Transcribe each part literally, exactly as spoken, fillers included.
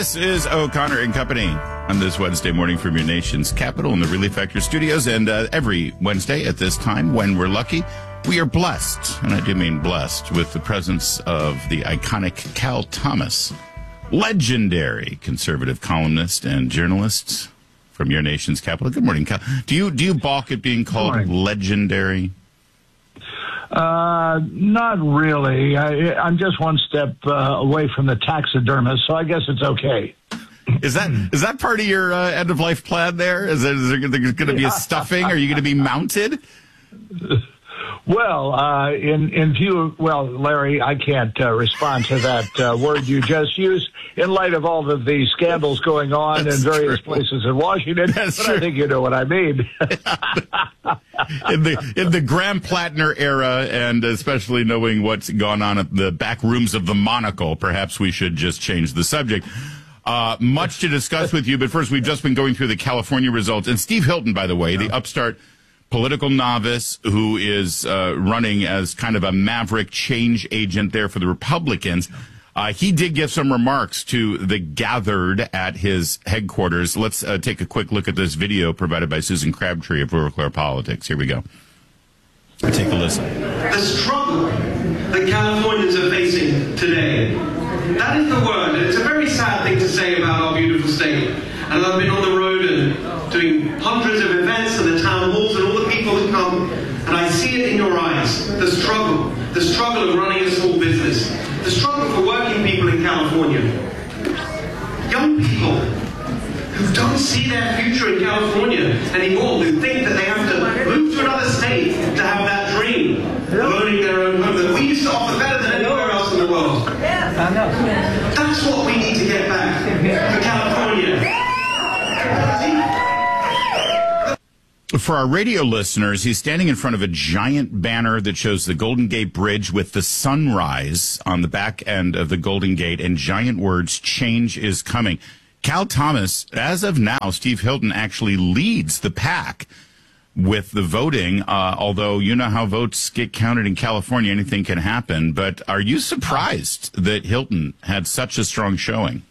This is O'Connor and Company on this Wednesday morning from your nation's capital in the Relief Factor studios. And uh, every Wednesday at this time, when we're lucky, we are blessed, and I do mean blessed, with the presence of the iconic Cal Thomas, legendary conservative columnist and journalist from your nation's capital. Good morning, Cal. Do you, do you balk at being called legendary? Uh, not really. I, I'm just one step uh, away from the taxidermist, so I guess it's okay. Is that is that part of your uh, end of life plan? There is there, is there going to be a stuffing? Are you going to be mounted? Well, uh, in in view, well, Larry, I can't uh, respond to that uh, word you just used in light of all of the scandals going on That's in various true. places in Washington. That's but true. I think you know what I mean. in the in the Graham Plattner era, and especially knowing what's gone on at the back rooms of the Monocle, perhaps we should just change the subject. Uh, much to discuss with you, but first, we've just been going through the California results. And Steve Hilton, by the way, the upstart political novice who is uh, running as kind of a maverick change agent there for the Republicans, uh, he did give some remarks to the gathered at his headquarters. Let's uh, take a quick look at this video provided by Susan Crabtree of Rural Clear Politics. Here we go. Take a listen. The struggle that Californians are facing today, that is the word. It's a very sad thing to say about our beautiful state. And I've been on the road and doing hundreds of events and the town halls and all the people that come, and I see it in your eyes. The struggle. The struggle of running a small business. The struggle for working people in California. Young people who don't see their future in California anymore, who think that they have to move to another state to have that dream of owning their own home that we used to offer better than anywhere else in the world. That's what we need to get back for California. For our radio listeners, he's standing in front of a giant banner that shows the Golden Gate Bridge with the sunrise on the back end of the Golden Gate and giant words, "Change is coming." Cal Thomas, as of now, Steve Hilton actually leads the pack with the voting, uh, although you know how votes get counted in California, anything can happen. But are you surprised that Hilton had such a strong showing?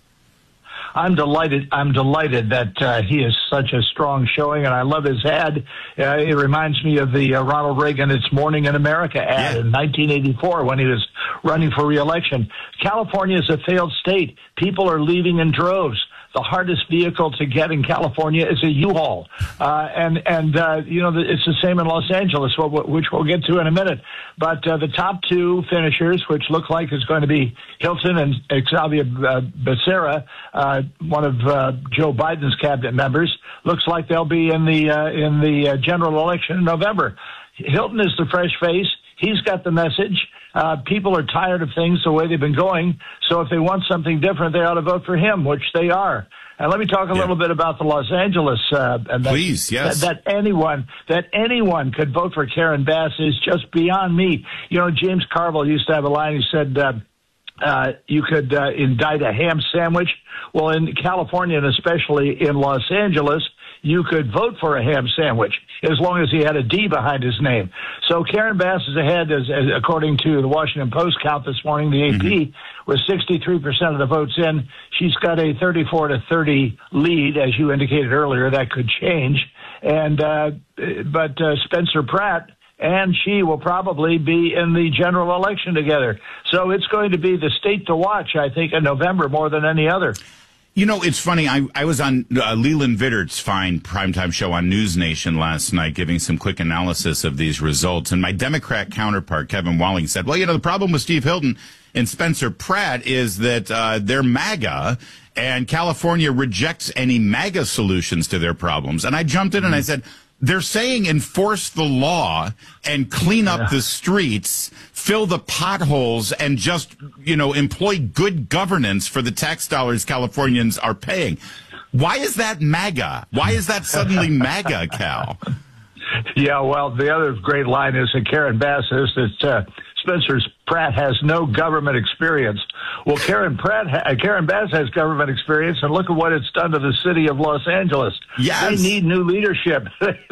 I'm delighted. I'm delighted that uh, he is such a strong showing, and I love his ad. Uh, it reminds me of the uh, Ronald Reagan "It's Morning in America" ad yeah. in nineteen eighty-four when he was running for re-election. California is a failed state. People are leaving in droves. The hardest vehicle to get in California is a U-Haul. Uh, and, and uh, you know, it's the same in Los Angeles, which we'll get to in a minute. But uh, the top two finishers, which look like is going to be Hilton and Xavier uh, Becerra, uh, one of uh, Joe Biden's cabinet members, looks like they'll be in the, uh, in the uh, general election in November. Hilton is the fresh face. He's got the message. Uh, people are tired of things the way they've been going. So if they want something different, they ought to vote for him, which they are. And let me talk a yeah. little bit about the Los Angeles. Uh, and that, Please, yes. That, that anyone that anyone could vote for Karen Bass is just beyond me. You know, James Carville used to have a line. He said, uh, uh, you could uh, indict a ham sandwich. Well, in California, and especially in Los Angeles, you could vote for a ham sandwich as long as he had a D behind his name. So Karen Bass is ahead, as, as according to the Washington Post count this morning, the A P, mm-hmm. with sixty-three percent of the votes in. She's got a thirty-four to thirty lead, as you indicated earlier. That could change. And uh, but uh, Spencer Pratt and she will probably be in the general election together. So it's going to be the state to watch, I think, in November more than any other. You know, it's funny. I, I was on uh, Leland Vittert's fine primetime show on News Nation last night giving some quick analysis of these results. And my Democrat counterpart, Kevin Walling, said, well, you know, the problem with Steve Hilton and Spencer Pratt is that uh, they're MAGA and California rejects any MAGA solutions to their problems. And I jumped in mm-hmm. and I said, they're saying enforce the law and clean up yeah. the streets, fill the potholes, and just, you know, employ good governance for the tax dollars Californians are paying. Why is that MAGA? Why is that suddenly MAGA, Cal? Yeah, well, the other great line is that Karen Bass is that uh, Spencer Pratt has no government experience. Well, Karen Pratt, ha- Karen Bass has government experience, and look at what it's done to the city of Los Angeles. Yes. They need new leadership.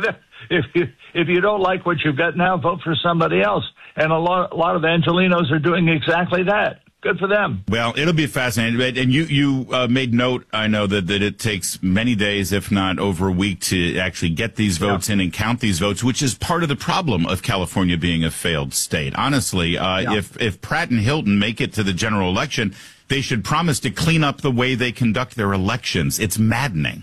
if you if you don't like what you've got now, vote for somebody else. And a lot, a lot of Angelenos are doing exactly that. Good for them. Well, it'll be fascinating. And you, you uh, made note, I know, that, that it takes many days, if not over a week, to actually get these votes yeah. in and count these votes, which is part of the problem of California being a failed state. Honestly, uh, yeah. if, if Pratt and Hilton make it to the general election, they should promise to clean up the way they conduct their elections. It's maddening.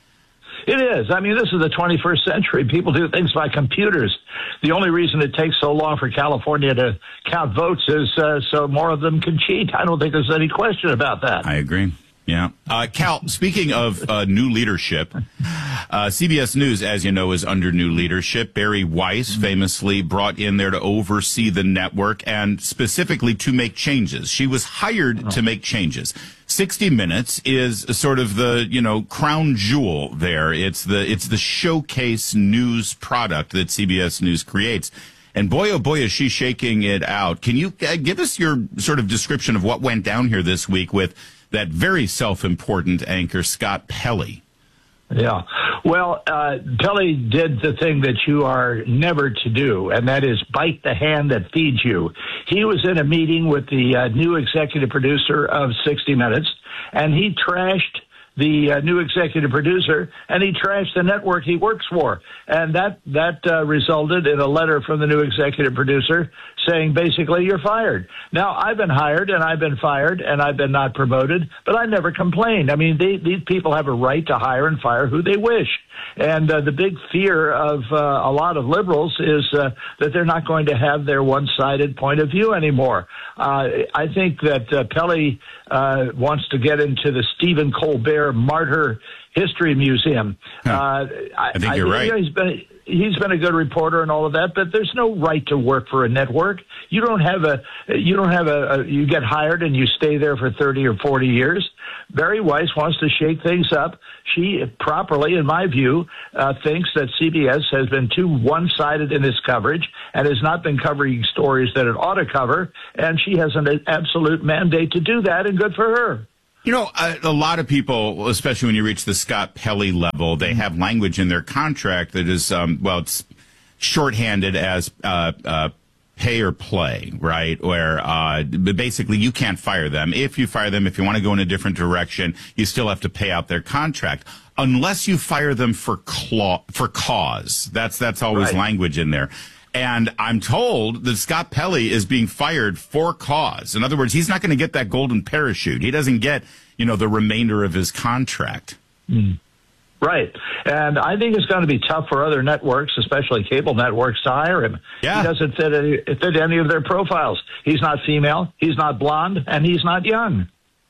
It is. I mean, this is the twenty-first century. People do things by computers. The only reason it takes so long for California to count votes is uh, so more of them can cheat. I don't think there's any question about that. I agree. Yeah. Uh, Cal, speaking of uh, new leadership, uh, C B S News, as you know, is under new leadership. Barry Weiss famously brought in there to oversee the network and specifically to make changes. She was hired to make changes. sixty minutes is sort of the, you know, crown jewel there. It's the, it's the showcase news product that C B S News creates. And boy, oh boy, is she shaking it out. Can you uh, give us your sort of description of what went down here this week with that very self-important anchor, Scott Pelley? Yeah. Well, uh, Pelley did the thing that you are never to do, and that is bite the hand that feeds you. He was in a meeting with the uh, new executive producer of sixty minutes, and he trashed the uh, new executive producer, and he trashed the network he works for. And that that uh, resulted in a letter from the new executive producer saying, basically, you're fired. Now, I've been hired, and I've been fired, and I've been not promoted, but I never complained. I mean, they, these people have a right to hire and fire who they wish. And uh, the big fear of uh, a lot of liberals is uh, that they're not going to have their one-sided point of view anymore. Uh, I think that uh, Pelley uh, wants to get into the Stephen Colbert Martyr History Museum. Huh. Uh, I, I think you're I, right. You know, he's been, he's been a good reporter and all of that, but there's no right to work for a network. You don't have a, you don't have a, a you get hired and you stay there for thirty or forty years. Barry Weiss wants to shake things up. She properly, in my view, uh, thinks that C B S has been too one-sided in its coverage and has not been covering stories that it ought to cover, and she has an absolute mandate to do that, and good for her. You know, a, a lot of people, especially when you reach the Scott Pelley level, they have language in their contract that is, um, well, it's shorthanded as uh, uh, pay or play, right? Where uh, basically you can't fire them. If you fire them, if you want to go in a different direction, you still have to pay out their contract, unless you fire them for claw, for cause. That's that's always right. Language in there. And I'm told that Scott Pelley is being fired for cause. In other words, he's not going to get that golden parachute. He doesn't get, you know, the remainder of his contract. Mm. Right. And I think it's going to be tough for other networks, especially cable networks, to hire him. Yeah. He doesn't fit any, fit any of their profiles. He's not female, he's not blonde, and he's not young.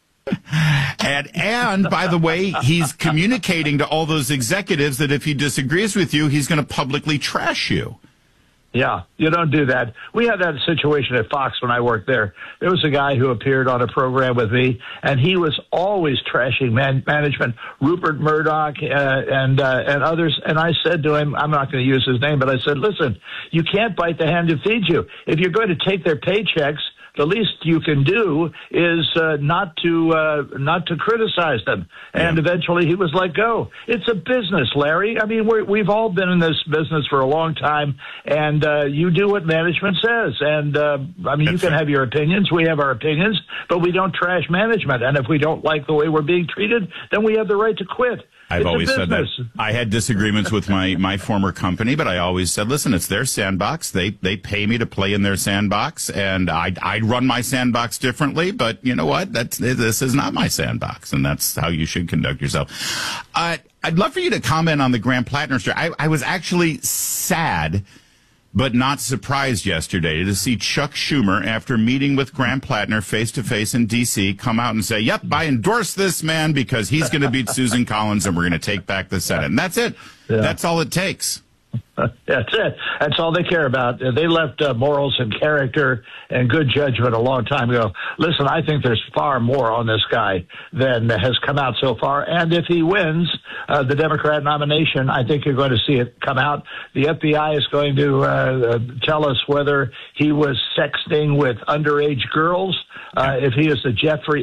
And, and by the way, he's communicating to all those executives that if he disagrees with you, he's going to publicly trash you. Yeah, you don't do that. We had that situation at Fox when I worked there. There was a guy who appeared on a program with me, and he was always trashing man- management, Rupert Murdoch uh, and uh, and others. And I said to him, I'm not going to use his name, but I said, listen, you can't bite the hand that feeds you. If you're going to take their paychecks, the least you can do is uh, not to uh, not to criticize them. And yeah. Eventually he was let go. It's a business, Larry. I mean, we're, we've all been in this business for a long time, and uh, you do what management says. And, uh, I mean, That's you can right. have your opinions. We have our opinions, but we don't trash management. And if we don't like the way we're being treated, then we have the right to quit. I've it's always said that. I had disagreements with my, my former company, but I always said, listen, it's their sandbox. They they pay me to play in their sandbox, and I I run my sandbox differently. But you know what? That's this is not my sandbox, and that's how you should conduct yourself. Uh, I'd love for you to comment on the Graham Plattner story. I, I was actually sad, but not surprised yesterday to see Chuck Schumer, after meeting with Graham Plattner face-to-face in D C, come out and say, yep, I endorse this man because he's going to beat Susan Collins and we're going to take back the Senate. And that's it. Yeah. That's all it takes. That's it. That's all they care about. They left uh, morals and character and good judgment a long time ago. Listen, I think there's far more on this guy than has come out so far. And if he wins uh, the Democrat nomination, I think you're going to see it come out. The F B I is going to uh, tell us whether he was sexting with underage girls, uh, if he is the Jeffrey Epstein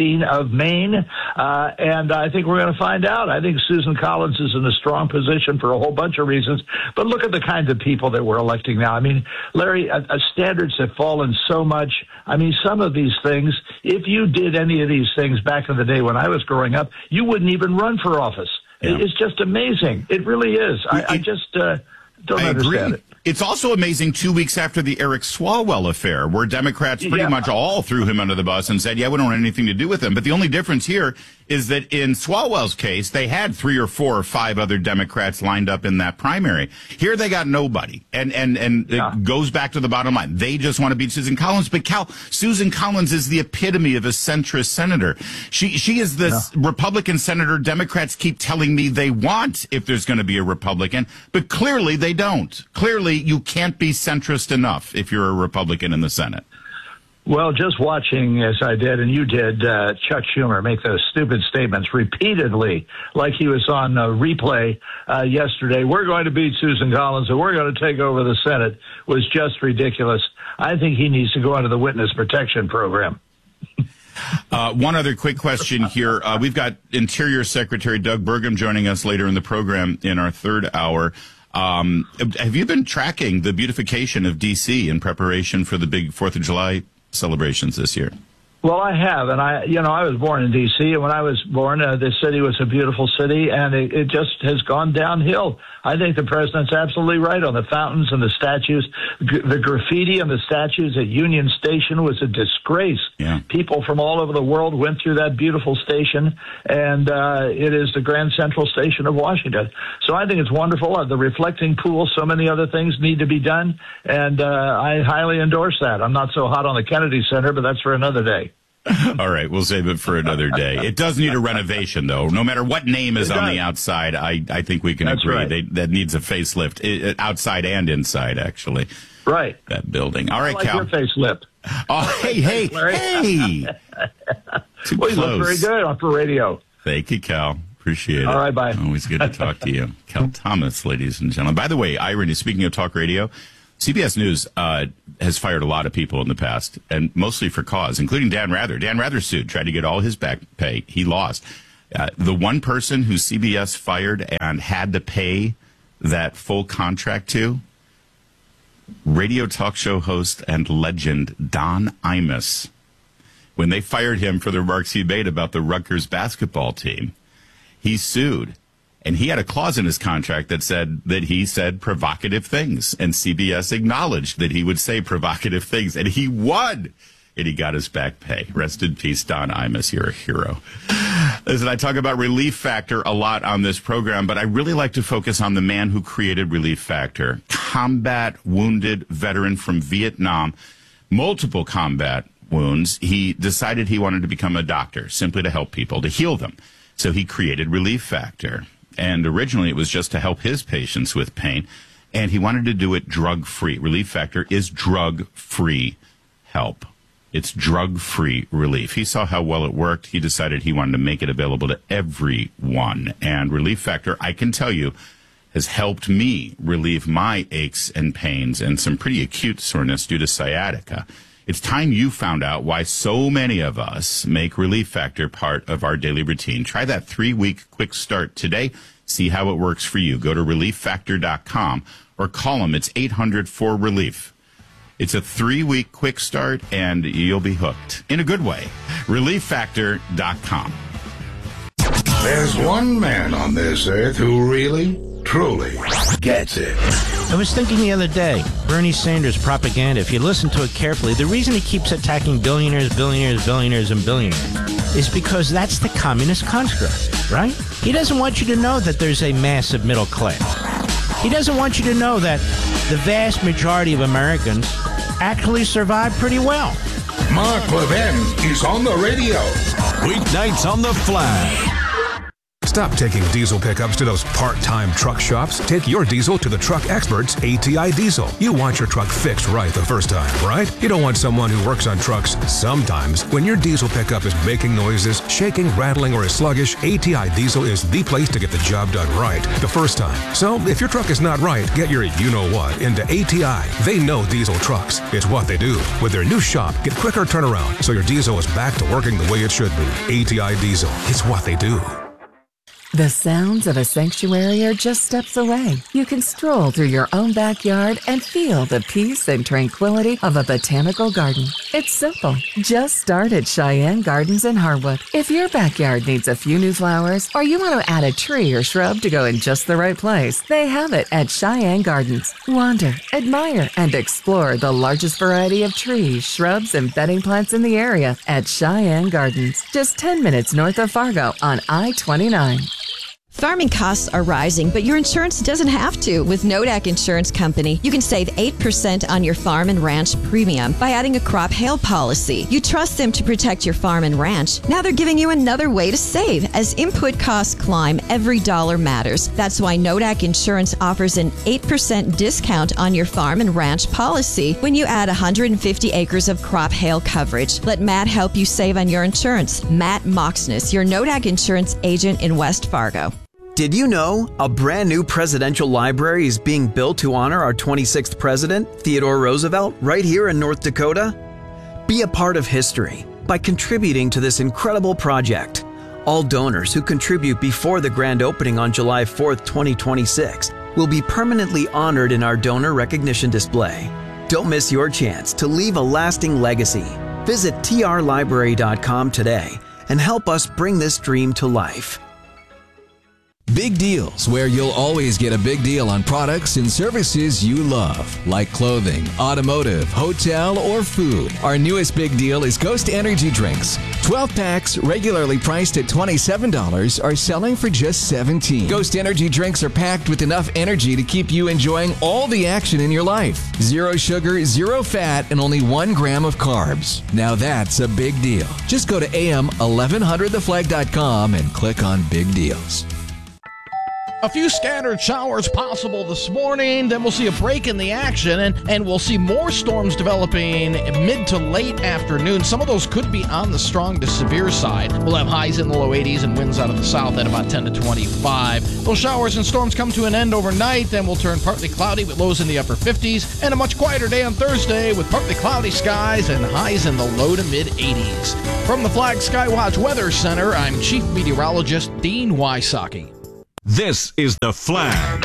Christine of Maine, uh, and I think we're going to find out. I think Susan Collins is in a strong position for a whole bunch of reasons, but look at the kinds of people that we're electing now. I mean, Larry, uh, uh, standards have fallen so much. I mean, some of these things, if you did any of these things back in the day when I was growing up, you wouldn't even run for office. Yeah. It's just amazing. It really is. I, I just uh, don't I understand agree. it. It's also amazing two weeks after the Eric Swalwell affair, where Democrats pretty Yeah. much all threw him under the bus and said, yeah, we don't want anything to do with him. But the only difference here is that in Swalwell's case, they had three or four or five other Democrats lined up in that primary. Here they got nobody. And, and, and Yeah. it goes back to the bottom line. They just want to beat Susan Collins. But Cal, Susan Collins is the epitome of a centrist senator. She, she is the Yeah. Republican senator Democrats keep telling me they want if there's going to be a Republican. But clearly they don't. Clearly you can't be centrist enough if you're a Republican in the Senate. Well, just watching, as I did, and you did, uh, Chuck Schumer make those stupid statements repeatedly, like he was on a replay uh, yesterday, we're going to beat Susan Collins and we're going to take over the Senate, was just ridiculous. I think he needs to go into the witness protection program. Uh, one other quick question here. Uh, we've got Interior Secretary Doug Burgum joining us later in the program in our third hour. Um, have you been tracking the beautification of D C in preparation for the big Fourth of July celebrations this year? Well, I have, and I, you know, I was born in D C, and when I was born, uh, this city was a beautiful city, and it, it just has gone downhill. I think the president's absolutely right on the fountains and the statues. G- the graffiti and the statues at Union Station was a disgrace. Yeah. People from all over the world went through that beautiful station, and uh, it is the Grand Central Station of Washington. So I think it's wonderful. Uh, the reflecting pool, so many other things need to be done, and uh, I highly endorse that. I'm not so hot on the Kennedy Center, but that's for another day. All right, we'll save it for another day. It does need a renovation, though. No matter what name is It on does. the outside, I, I think we can That's agree right. they, that needs a facelift, it, outside and inside, actually. Right. That building. All right, I like Cal. your facelift. Oh, hey, hey, Larry. hey! Too Well, you look very close. good on for radio. Thank you, Cal. Appreciate it. All right, bye. Always good to talk to you. Cal Thomas, ladies and gentlemen. By the way, irony, speaking of talk radio, C B S News uh, has fired a lot of people in the past, and mostly for cause, including Dan Rather. Dan Rather sued, tried to get all his back pay. He lost. Uh, the one person who C B S fired and had to pay that full contract to, radio talk show host and legend Don Imus. When they fired him for the remarks he made about the Rutgers basketball team, he sued. And he had a clause in his contract that said that he said provocative things. And C B S acknowledged that he would say provocative things. And he won. And he got his back pay. Rest in peace, Don Imus. You're a hero. Listen, I talk about Relief Factor a lot on this program, but I really like to focus on the man who created Relief Factor. Combat wounded veteran from Vietnam. Multiple combat wounds. He decided he wanted to become a doctor, simply to help people, to heal them. So he created Relief Factor. And originally it was just to help his patients with pain. And he wanted to do it drug-free. Relief Factor is drug-free help. It's drug-free relief. He saw how well it worked. He decided he wanted to make it available to everyone. And Relief Factor, I can tell you, has helped me relieve my aches and pains and some pretty acute soreness due to sciatica. It's time you found out why so many of us make Relief Factor part of our daily routine. Try that three-week quick start today. See how it works for you. Go to relief factor dot com or call them. It's eight hundred four relief. It's a three-week quick start, and you'll be hooked. In a good way. relief factor dot com. There's one man on this earth who really, truly gets it. I was thinking the other day, Bernie Sanders propaganda, if you listen to it carefully, the reason he keeps attacking billionaires, billionaires, billionaires, and billionaires is because that's the communist construct, right? He doesn't want you to know that there's a massive middle class. He doesn't want you to know that the vast majority of Americans actually survive pretty well. Mark Levin is on the radio. Weeknights on the Flash. Stop taking diesel pickups to those part-time truck shops. Take your diesel to the truck experts, A T I Diesel. You want your truck fixed right the first time, right? You don't want someone who works on trucks sometimes. When your diesel pickup is making noises, shaking, rattling, or is sluggish, A T I Diesel is the place to get the job done right the first time. So if your truck is not right, get your you-know-what into A T I. They know diesel trucks. It's what they do. With their new shop, get quicker turnaround so your diesel is back to working the way it should be. A T I Diesel. It's what they do. The sounds of a sanctuary are just steps away. You can stroll through your own backyard and feel the peace and tranquility of a botanical garden. It's simple. Just start at Cheyenne Gardens in Harwood. If your backyard needs a few new flowers or you want to add a tree or shrub to go in just the right place, they have it at Cheyenne Gardens. Wander, admire, and explore the largest variety of trees, shrubs, and bedding plants in the area at Cheyenne Gardens. Just ten minutes north of Fargo on I twenty-nine. Farming costs are rising, but your insurance doesn't have to. With Nodak Insurance Company, you can save eight percent on your farm and ranch premium by adding a crop hail policy. You trust them to protect your farm and ranch. Now they're giving you another way to save. As input costs climb, every dollar matters. That's why Nodak Insurance offers an eight percent discount on your farm and ranch policy when you add one hundred fifty acres of crop hail coverage. Let Matt help you save on your insurance. Matt Moxness, your Nodak Insurance agent in West Fargo. Did you know a brand new presidential library is being built to honor our twenty-sixth president, Theodore Roosevelt, right here in North Dakota? Be a part of history by contributing to this incredible project. All donors who contribute before the grand opening on July fourth, twenty twenty-six will be permanently honored in our donor recognition display. Don't miss your chance to leave a lasting legacy. Visit T R library dot com today and help us bring this dream to life. Big Deals, where you'll always get a big deal on products and services you love, like clothing, automotive, hotel, or food. Our newest big deal is Ghost Energy Drinks. twelve packs, regularly priced at twenty-seven dollars, are selling for just seventeen dollars. Ghost Energy Drinks are packed with enough energy to keep you enjoying all the action in your life. Zero sugar, zero fat, and only one gram of carbs. Now that's a big deal. Just go to A M eleven hundred the flag dot com and click on Big Deals. A few scattered showers possible this morning, then we'll see a break in the action, and, and we'll see more storms developing mid to late afternoon. Some of those could be on the strong to severe side. We'll have highs in the low eighties and winds out of the south at about ten to twenty-five. Those showers and storms come to an end overnight, then we'll turn partly cloudy with lows in the upper fifties, and a much quieter day on Thursday with partly cloudy skies and highs in the low to mid eighties. From the Flag Skywatch Weather Center, I'm Chief Meteorologist Dean Wysocki. This is The Flag.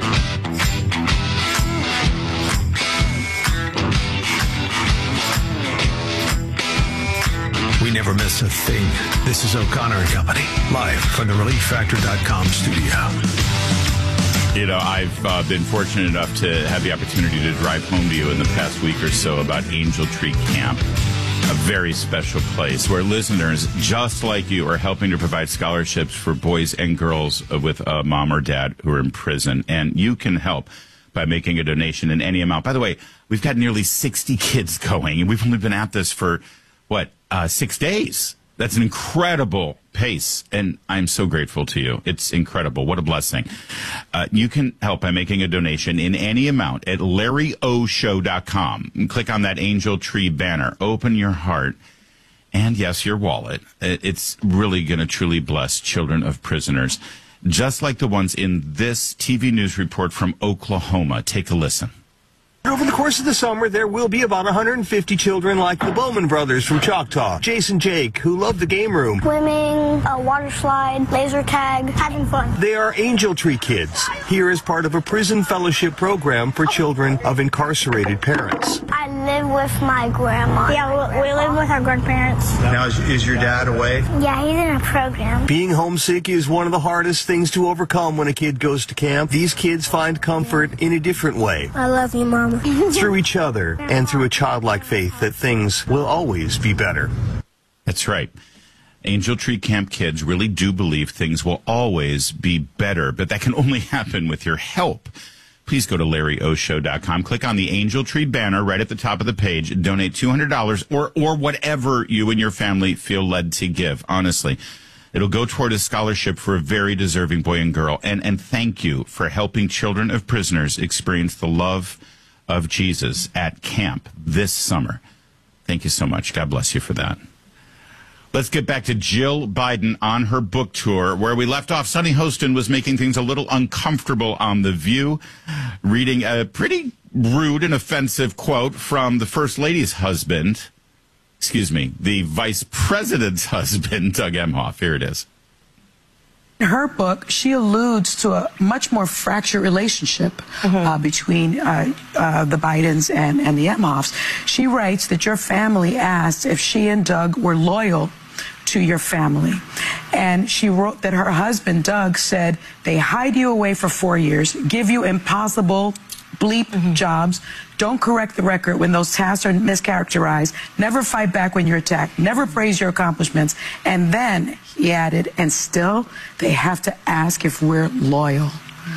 We never miss a thing. This is O'Connor and Company, live from the relief factor dot com studio. You know, I've uh, been fortunate enough to have the opportunity to drive home to you in the past week or so about Angel Tree Camp. A very special place where listeners just like you are helping to provide scholarships for boys and girls with a mom or dad who are in prison. And you can help by making a donation in any amount. By the way, we've got nearly sixty kids going, and we've only been at this for, what, uh, six days. That's an incredible pace, and I'm so grateful to you. It's incredible. What a blessing. Uh, you can help by making a donation in any amount at Larry O Show dot com. Click on that Angel Tree banner. Open your heart and, yes, your wallet. It's really going to truly bless children of prisoners, just like the ones in this T V news report from Oklahoma. Take a listen. Over the course of the summer, there will be about one hundred fifty children like the Bowman brothers from Choctaw, Jason Jake, who love the game room. Swimming, a water slide, laser tag, having fun. They are Angel Tree Kids, here as part of a prison fellowship program for children of incarcerated parents. I live with my grandma. Yeah, we live with our grandparents. Now, is, is your dad away? Yeah, he's in a program. Being homesick is one of the hardest things to overcome when a kid goes to camp. These kids find comfort in a different way. I love you, Mama. Through each other and through a childlike faith that things will always be better. That's right. Angel Tree Camp kids really do believe things will always be better, but that can only happen with your help. Please go to Larry O Show dot com. Click on the Angel Tree banner right at the top of the page. Donate two hundred dollars or, or whatever you and your family feel led to give. Honestly, It'll go toward a scholarship for a very deserving boy and girl. And, and thank you for helping children of prisoners experience the love of Jesus at camp this summer. Thank you so much. God bless you for that. Let's get back to Jill Biden on her book tour. Where we left off, Sunny Hostin was making things a little uncomfortable on The View, reading a pretty rude and offensive quote from the First Lady's husband. Excuse me, the Vice President's husband, Doug Emhoff. Here it is. In her book, she alludes to a much more fractured relationship mm-hmm. uh, between uh, uh, the Bidens and, and the Emhoffs. She writes that your family asked if she and Doug were loyal to your family. And she wrote that her husband, Doug, said they hide you away for four years, give you impossible bleep mm-hmm. jobs, don't correct the record when those tasks are mischaracterized, never fight back when you're attacked, never praise your accomplishments. And then, he added, and still, they have to ask if we're loyal.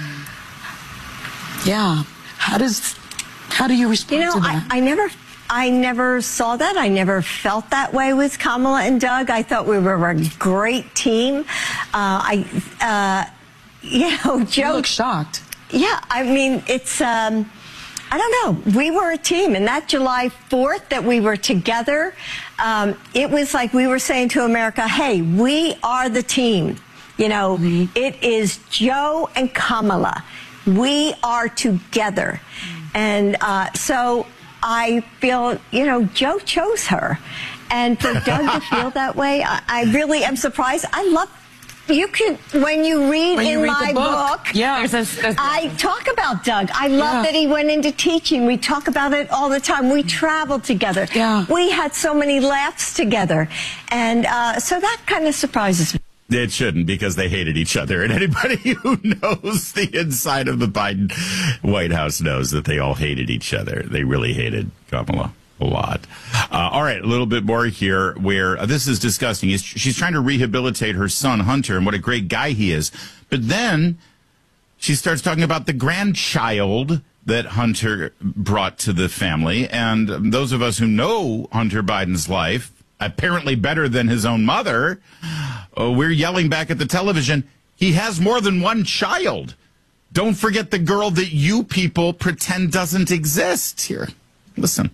Mm. Yeah. How does, how do you respond you know, to that? I, I never... I never saw that. I never felt that way with Kamala and Doug. I thought we were a great team. Uh, I, uh, you know, Joe... You look shocked. Yeah, I mean, it's, um, I don't know. We were a team. And that July fourth that we were together, um, it was like we were saying to America, hey, we are the team. You know, mm-hmm. It is Joe and Kamala. We are together. Mm-hmm. And uh, so... I feel, you know, Joe chose her. And for Doug to feel that way, I, I really am surprised. I love, you can, when you read when in you read my book, book, yeah. there's a, there's I talk about Doug. I love yeah. that he went into teaching. We talk about it all the time. We traveled together. Yeah. We had so many laughs together. And uh, so that kind of surprises me. It shouldn't, because they hated each other. And anybody who knows the inside of the Biden White House knows that they all hated each other. They really hated Kamala a lot. Uh, all right, a little bit more here where uh, this is disgusting. It's, she's trying to rehabilitate her son, Hunter, and what a great guy he is. But then she starts talking about the grandchild that Hunter brought to the family. And um, those of us who know Hunter Biden's life, apparently better than his own mother, uh, we're yelling back at the television, he has more than one child. Don't forget the girl that you people pretend doesn't exist. Here, listen.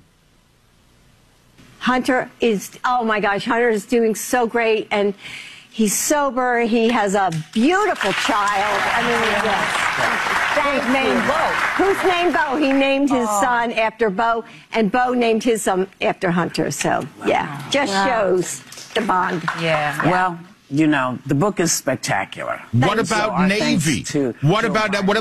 Hunter is, oh my gosh, Hunter is doing so great, and he's sober. He has a beautiful child. I mean, yes. Thank named Bo. Who's named Bo? He named his oh. son after Bo, and Bo named his son after Hunter. So, yeah, just wow. shows the bond. Yeah. yeah. Well, you know, the book is spectacular. What about so Navy? To what Joe about Biden. what?